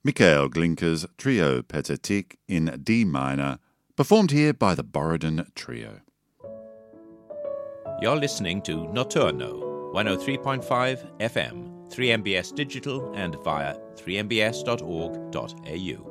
Mikhail Glinka's Trio Pathetique in D minor, performed here by the Borodin Trio. You're listening to Notturno, 103.5 FM, 3MBS Digital and via 3mbs.org.au.